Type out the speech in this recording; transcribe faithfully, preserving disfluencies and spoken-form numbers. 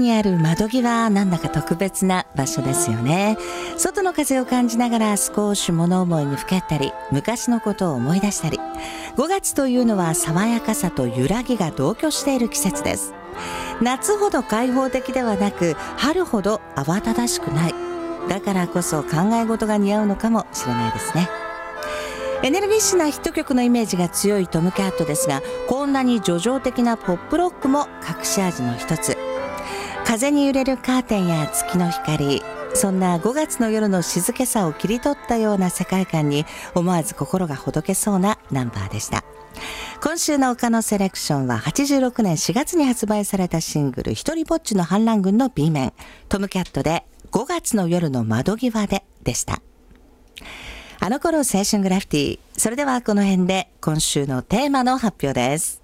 にある窓際、なんだか特別な場所ですよね。外の風を感じながら少し物思いにふけったり、昔のことを思い出したり。ごがつというのは爽やかさと揺らぎが同居している季節です。夏ほど開放的ではなく、春ほど慌ただしくない。だからこそ考え事が似合うのかもしれないですね。エネルギッシュなヒット曲のイメージが強いトムキャットですが、こんなに叙情的なポップロックも隠し味の一つ。風に揺れるカーテンや月の光、そんなごがつの夜の静けさを切り取ったような世界観に思わず心がほどけそうなナンバーでした。今週の岡のセレクションははちじゅうろくねんしがつに発売されたシングルひとりぼっちの反乱軍の B 面、トムキャットでごがつの夜の窓際ででした。あの頃青春グラフィティ。それではこの辺で今週のテーマの発表です。